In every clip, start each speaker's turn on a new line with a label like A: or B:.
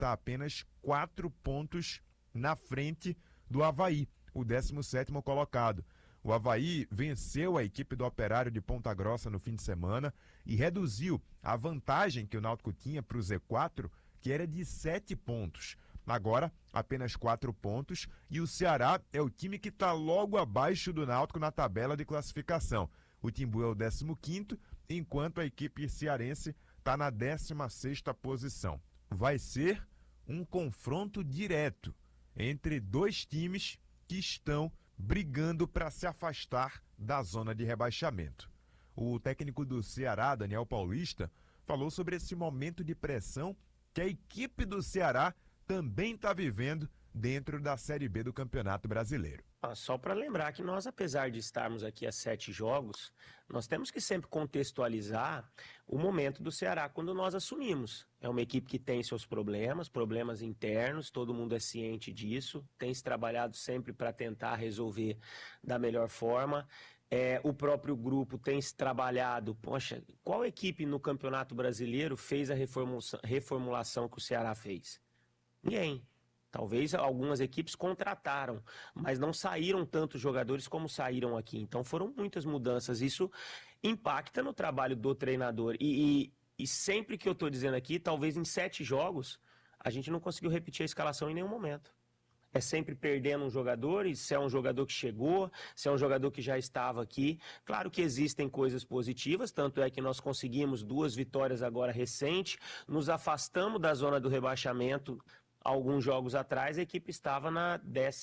A: está apenas 4 pontos na frente do Avaí, o 17º colocado. O Avaí venceu a equipe do Operário de Ponta Grossa no fim de semana e reduziu a vantagem que o Náutico tinha para o Z4, que era de 7 pontos. Agora, apenas 4 pontos, e o Ceará é o time que está logo abaixo do Náutico na tabela de classificação. O Timbu é o 15º, enquanto a equipe cearense está na 16ª posição. Vai ser um confronto direto entre dois times que estão brigando para se afastar da zona de rebaixamento. O técnico do Ceará, Daniel Paulista, falou sobre esse momento de pressão que a equipe do Ceará também está vivendo dentro da Série B do Campeonato Brasileiro.
B: Só para lembrar que nós, apesar de estarmos aqui a 7 jogos, nós temos que sempre contextualizar o momento do Ceará quando nós assumimos. É uma equipe que tem seus problemas internos, todo mundo é ciente disso, tem se trabalhado sempre para tentar resolver da melhor forma. O próprio grupo tem se trabalhado. Poxa, qual equipe no Campeonato Brasileiro fez a reformulação que o Ceará fez? Ninguém. Talvez algumas equipes contrataram, mas não saíram tantos jogadores como saíram aqui. Então foram muitas mudanças. Isso impacta no trabalho do treinador. E sempre que eu estou dizendo aqui, talvez em 7 jogos, a gente não conseguiu repetir a escalação em nenhum momento. É sempre perdendo um jogador, e se é um jogador que chegou, se é um jogador que já estava aqui. Claro que existem coisas positivas, tanto é que nós conseguimos 2 vitórias agora recentes, nos afastamos da zona do rebaixamento. Alguns jogos atrás, a equipe estava na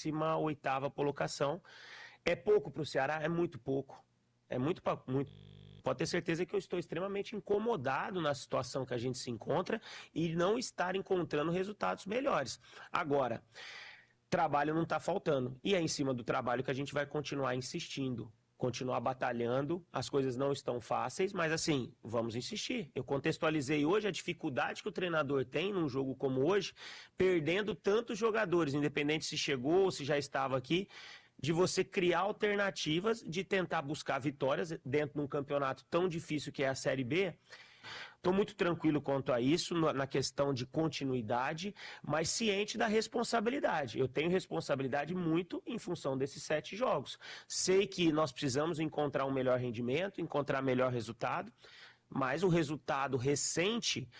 B: 18ª colocação. É pouco para o Ceará? É muito pouco. É muito. Pode ter certeza que eu estou extremamente incomodado na situação que a gente se encontra e não estar encontrando resultados melhores. Agora, trabalho não está faltando. E é em cima do trabalho que a gente vai continuar insistindo. Continuar batalhando, as coisas não estão fáceis, mas assim, vamos insistir. Eu contextualizei hoje a dificuldade que o treinador tem num jogo como hoje, perdendo tantos jogadores, independente se chegou ou se já estava aqui, de você criar alternativas, de tentar buscar vitórias dentro de um campeonato tão difícil que é a Série B. Estou muito tranquilo quanto a isso, na questão de continuidade, mas ciente da responsabilidade. Eu tenho responsabilidade muito em função desses 7 jogos. Sei que nós precisamos encontrar um melhor rendimento, encontrar melhor resultado, mas o resultado recente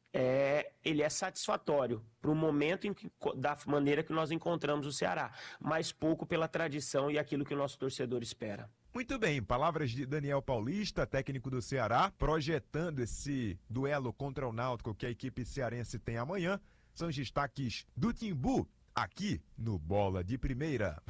B: ele é satisfatório para o momento da maneira que nós encontramos o Ceará, mas pouco pela tradição e aquilo que o nosso torcedor espera.
A: Muito bem, palavras de Daniel Paulista, técnico do Ceará, projetando esse duelo contra o Náutico que a equipe cearense tem amanhã. São os destaques do Timbu, aqui no Bola de Primeira.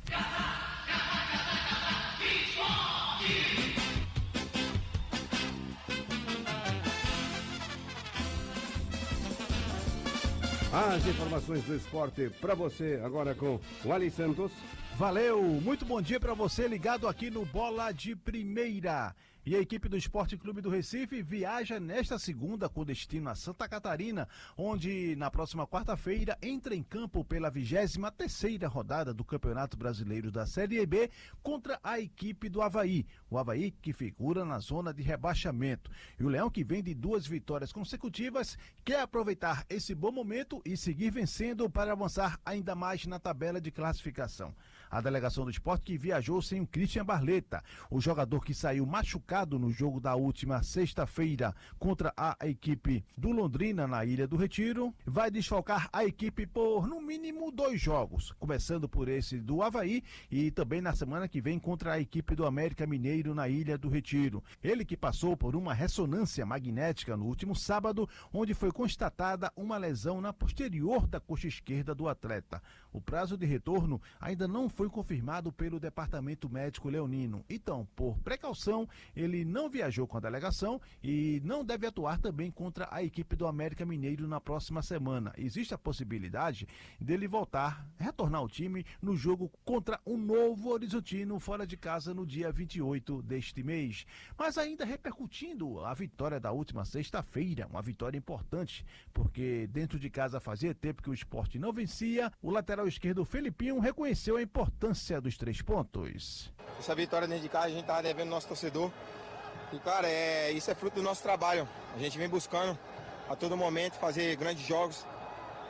C: As informações do esporte para você agora com o Ali Santos.
D: Valeu, muito bom dia para você ligado aqui no Bola de Primeira. E a equipe do Esporte Clube do Recife viaja nesta segunda com destino a Santa Catarina, onde na próxima quarta-feira entra em campo pela 23ª rodada do Campeonato Brasileiro da Série B contra a equipe do Avaí. O Avaí que figura na zona de rebaixamento. E o Leão, que vem de 2 vitórias consecutivas, quer aproveitar esse bom momento e seguir vencendo para avançar ainda mais na tabela de classificação. A delegação do esporte que viajou sem o Christian Barleta, o jogador que saiu machucado no jogo da última sexta-feira contra a equipe do Londrina na Ilha do Retiro, vai desfalcar a equipe por no mínimo 2 jogos, começando por esse do Avaí e também na semana que vem contra a equipe do América Mineiro na Ilha do Retiro. Ele que passou por uma ressonância magnética no último sábado, onde foi constatada uma lesão na posterior da coxa esquerda do atleta. O prazo de retorno ainda não foi confirmado pelo Departamento Médico Leonino. Então, por precaução, ele não viajou com a delegação e não deve atuar também contra a equipe do América Mineiro na próxima semana. Existe a possibilidade dele retornar ao time no jogo contra o Novo Horizontino fora de casa no dia 28 deste mês. Mas ainda repercutindo a vitória da última sexta-feira, uma vitória importante, porque dentro de casa fazia tempo que o esporte não vencia, o lateral esquerdo Felipinho reconheceu a importância dos 3 pontos.
E: Essa vitória dentro de casa a gente tá devendo nosso torcedor. E, cara, isso é fruto do nosso trabalho. A gente vem buscando a todo momento fazer grandes jogos